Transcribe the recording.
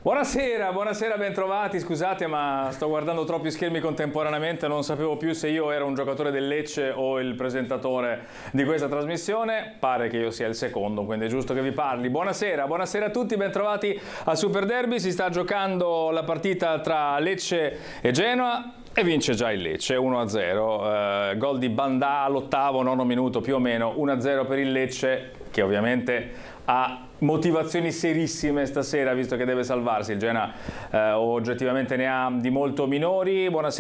Buonasera, bentrovati. Scusate, ma sto guardando troppi schermi contemporaneamente, non sapevo più se io ero un giocatore del Lecce o il presentatore di questa trasmissione. Pare che io sia il secondo, quindi è giusto che vi parli. Buonasera a tutti, bentrovati al Super Derby. Si sta giocando la partita tra Lecce e Genoa. E vince già il Lecce, 1-0, gol di Bandà all'ottavo, nono minuto più o meno, 1-0 per il Lecce, che ovviamente ha motivazioni serissime stasera, visto che deve salvarsi. Il Genoa oggettivamente ne ha di molto minori. Buonasera